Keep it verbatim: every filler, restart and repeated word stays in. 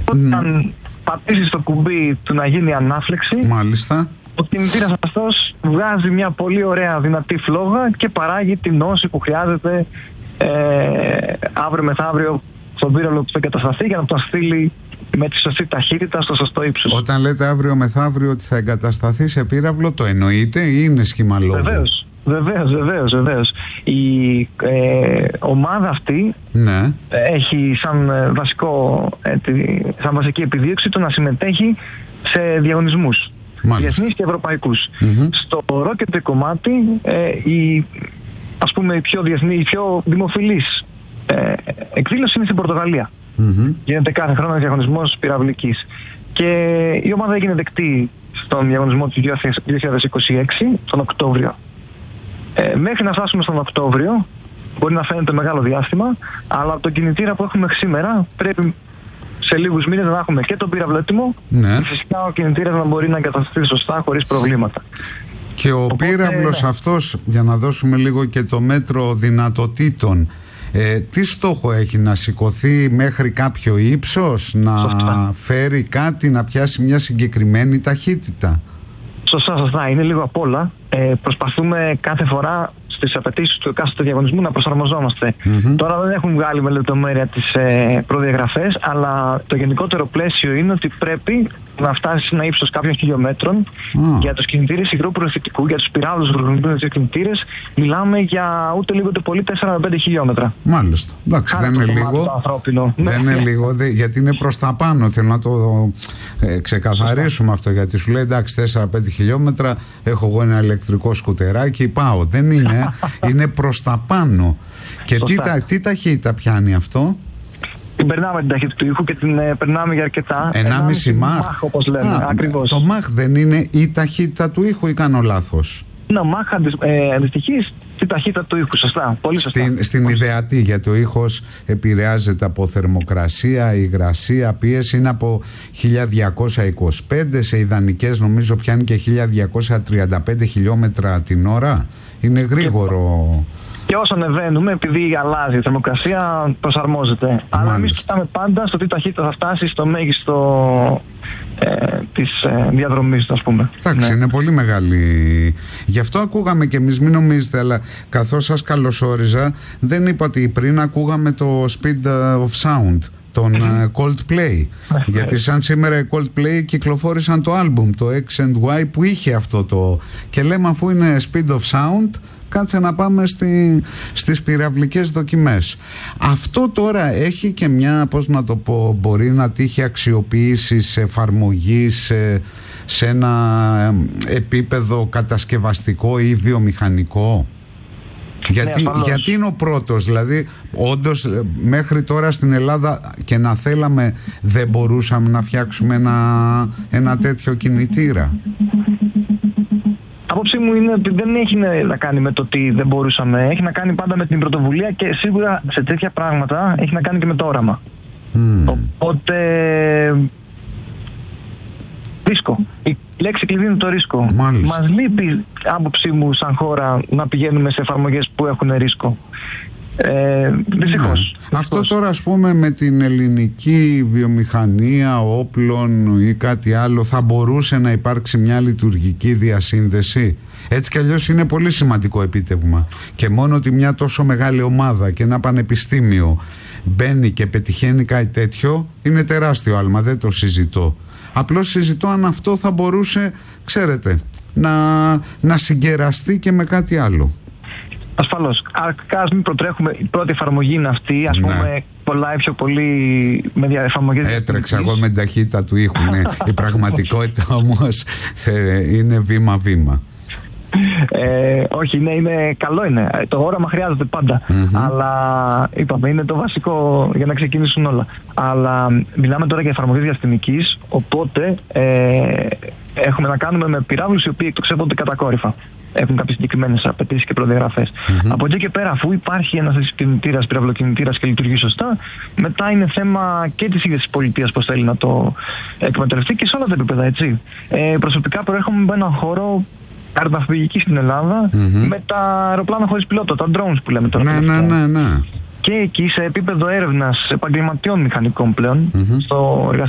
Όταν mm. πατήσεις το κουμπί του να γίνει ανάφλεξη, μάλιστα, ο κινητήρας αυτός βγάζει μια πολύ ωραία δυνατή φλόγα και παράγει την όση που χρειάζεται ε, αύριο μεθαύριο στον πύραυλο που θα εγκατασταθεί για να τον στείλει με τη σωστή ταχύτητα στο σωστό ύψος. Όταν λέτε αύριο μεθαύριο ότι θα εγκατασταθεί σε πύραυλο, το εννοείτε ή είναι σχήμα λόγου? Βεβαίως, βεβαίως, βεβαίως, βεβαίως. Η ε, ομάδα αυτή ναι. έχει σαν, βασικό, ε, σαν βασική επιδίωξη το να συμμετέχει σε διαγωνισμούς διεθνείς και ευρωπαϊκούς. Mm-hmm. Στο rocket κομμάτι ε, η, ας πούμε, η πιο διεθνή, η πιο δημοφιλής ε, εκδήλωση είναι στην Πορτογαλία. Mm-hmm. Γίνεται κάθε χρόνο διαγωνισμός πυραυλικής. Και η ομάδα έγινε δεκτή στον διαγωνισμό του δύο χιλιάδες είκοσι έξι, τον Οκτώβριο. Ε, μέχρι να φτάσουμε στον Οκτώβριο, μπορεί να φαίνεται μεγάλο διάστημα, αλλά από τον κινητήρα που έχουμε σήμερα πρέπει σε λίγους μήνες να έχουμε και τον πύραυλο έτοιμο, ναι. Και φυσικά ο κινητήρας να μπορεί να εγκατασταθεί σωστά χωρίς προβλήματα. Και ο Οπότε, πύραυλος ναι. αυτός, για να δώσουμε λίγο και το μέτρο δυνατοτήτων, ε, τι στόχο έχει, να σηκωθεί μέχρι κάποιο ύψος, να σωστά. φέρει κάτι, να πιάσει μια συγκεκριμένη ταχύτητα? Σωστά, σωστά. Είναι λίγο απ' όλα. Ε, προσπαθούμε κάθε φορά στις απαιτήσεις του εκάστοτε διαγωνισμού να προσαρμοζόμαστε. Mm-hmm. Τώρα δεν έχουν βγάλει με λεπτομέρεια τις ε, προδιαγραφές, αλλά το γενικότερο πλαίσιο είναι ότι πρέπει να φτάσει σε ένα ύψος κάποιων χιλιόμετρων. Mm. Για τους κινητήρες υγρού προωθητικού, για τους πυράβλους που χρησιμοποιούν τους κινητήρες, μιλάμε για ούτε λίγο ούτε πολύ τέσσερα με πέντε χιλιόμετρα. Μάλιστα. Εντάξει, δεν είναι λίγο. Δεν είναι λίγο, δε, γιατί είναι προς τα πάνω. Θέλω να το ε, ξεκαθαρίσουμε αυτό. Γιατί σου λέει εντάξει, τέσσερα με πέντε χιλιόμετρα, έχω εγώ ένα ηλεκτρικό σκουτεράκι, πάω. Δεν είναι. Είναι προς τα πάνω. Και τι, τα, τι ταχύτητα πιάνει αυτό? Την περνάμε την ταχύτητα του ήχου και την ε, περνάμε για αρκετά. ενάμιση μαχ, όπως λέμε. Α, ακριβώς. Το μαχ δεν είναι η ταχύτητα του ήχου ή κάνω λάθος? Ναι, μαχ ε, αντιστοιχεί στη ταχύτητα του ήχου. Σωστά. Πολύ σωστά. Στην, στην ιδεατή, γιατί ο ήχος επηρεάζεται από θερμοκρασία, υγρασία, πίεση. Είναι από χίλια διακόσια είκοσι πέντε, σε ιδανικές νομίζω πιάνει και χίλια διακόσια τριάντα πέντε χιλιόμετρα την ώρα. Είναι γρήγορο. Και όσο ανεβαίνουμε, επειδή αλλάζει η θερμοκρασία, προσαρμόζεται. Μάλιστα. Αλλά εμείς κοιτάμε πάντα στο τι ταχύτητα θα φτάσει στο μέγιστο ε, της ε, διαδρομής, ας πούμε. Εντάξει, ναι. Είναι πολύ μεγάλη. Γι' αυτό ακούγαμε και εμείς, μην νομίζετε, αλλά καθώς σας καλωσόριζα, δεν είπα ότι πριν ακούγαμε το Speed of Sound, τον mm-hmm. Coldplay. Γιατί σαν σήμερα οι Coldplay κυκλοφόρησαν το άλμπουμ, το X and Y, που είχε αυτό το... Και λέμε, αφού είναι Speed of Sound, κάτσε να πάμε στη, στις πυραυλικές δοκιμές. Αυτό τώρα έχει και μια, πώς να το πω, μπορεί να τύχει αξιοποίησης, εφαρμογής σε, σε ένα επίπεδο κατασκευαστικό ή βιομηχανικό? Γιατί, ναι, γιατί είναι ο πρώτος, δηλαδή όντως μέχρι τώρα στην Ελλάδα και να θέλαμε δεν μπορούσαμε να φτιάξουμε ένα, ένα τέτοιο κινητήρα? Άποψή μου είναι ότι δεν έχει να κάνει με το τι δεν μπορούσαμε, έχει να κάνει πάντα με την πρωτοβουλία και σίγουρα σε τέτοια πράγματα έχει να κάνει και με το όραμα. Mm. Οπότε ρίσκο. Η λέξη κλειδί είναι το ρίσκο. Μάλιστα. Μας λείπει, άποψή μου, σαν χώρα να πηγαίνουμε σε εφαρμογές που έχουν ρίσκο. Ε, δυστυχώς. Ναι. Αυτό τώρα, ας πούμε, με την ελληνική βιομηχανία όπλων ή κάτι άλλο, θα μπορούσε να υπάρξει μια λειτουργική διασύνδεση? Έτσι κι αλλιώς είναι πολύ σημαντικό επίτευγμα. Και μόνο ότι μια τόσο μεγάλη ομάδα και ένα πανεπιστήμιο μπαίνει και πετυχαίνει κάτι τέτοιο είναι τεράστιο άλμα, δεν το συζητώ. Απλώς συζητώ αν αυτό θα μπορούσε, ξέρετε, να, να συγκεραστεί και με κάτι άλλο. Ασφαλώς. Ας μην προτρέχουμε, η πρώτη εφαρμογή είναι αυτή, ας ναι. πούμε, πολλά ή πιο πολύ με εφαρμογές. Έτρεξα εγώ με την ταχύτητα του ήχου, ναι. Η πραγματικότητα όμως είναι βήμα-βήμα. Ε, όχι, ναι, είναι, καλό είναι. Το όραμα χρειάζεται πάντα. Mm-hmm. Αλλά είπαμε, είναι το βασικό για να ξεκινήσουν όλα. Αλλά μιλάμε τώρα για εφαρμογές διαστημικής, οπότε ε, έχουμε να κάνουμε με πυράβλους οι οποίοι εκτοξεύονται κατακόρυφα. Έχουν κάποιες συγκεκριμένες απαιτήσεις και προδιαγραφές. Mm-hmm. Από εκεί και πέρα, αφού υπάρχει ένας κινητήρας, πυραυλοκινητήρας και λειτουργεί σωστά, μετά είναι θέμα και της ίδιας της πολιτείας πώς θέλει να το εκμεταλλευτεί και σε όλα τα επίπεδα, έτσι. Ε, προσωπικά προέρχομαι από έναν χώρο αεροναυπηγική στην Ελλάδα, mm-hmm. με τα αεροπλάνα χωρίς πιλότο, τα drones που λέμε τώρα. Ναι, ναι, ναι, ναι. Και εκεί σε επίπεδο έρευνας επαγγελματιών μηχανικών πλέον, mm-hmm. στο